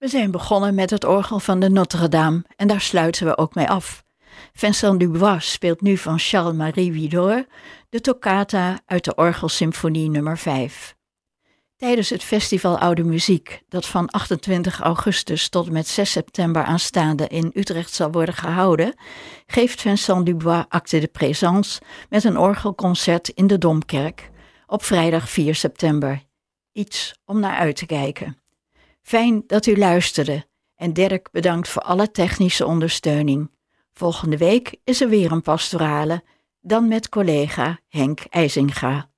We zijn begonnen met het orgel van de Notre-Dame en daar sluiten we ook mee af. Vincent Dubois speelt nu van Charles-Marie Widor de toccata uit de Orgelsymfonie nummer 5. Tijdens het Festival Oude Muziek, dat van 28 augustus tot en met 6 september aanstaande in Utrecht zal worden gehouden, geeft Vincent Dubois acte de présence met een orgelconcert in de Domkerk op vrijdag 4 september. Iets om naar uit te kijken. Fijn dat u luisterde en Dirk bedankt voor alle technische ondersteuning. Volgende week is er weer een pastorale, dan met collega Henk IJzinga.